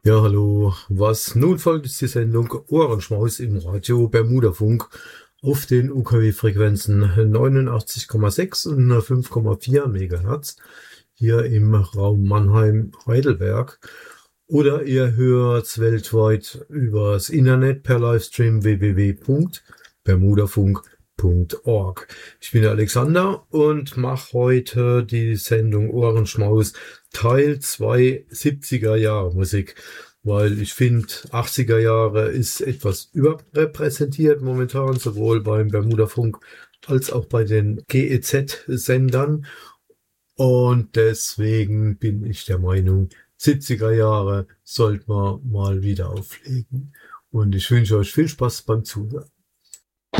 Ja, hallo. Was nun folgt, ist die Sendung Ohrenschmaus im Radio Bermudafunk auf den UKW-Frequenzen 89,6 und 5,4 Megahertz hier im Raum Mannheim-Heidelberg. Oder ihr hört's weltweit übers Internet per Livestream www.bermudafunk.org. Ich bin der Alexander und mache heute die Sendung Ohrenschmaus Teil 2 70er Jahre Musik, weil ich finde, 80er Jahre ist etwas überrepräsentiert momentan, sowohl beim Bermudafunk als auch bei den GEZ-Sendern. Und deswegen bin ich der Meinung, 70er Jahre sollte man mal wieder auflegen. Und ich wünsche euch viel Spaß beim Zuhören.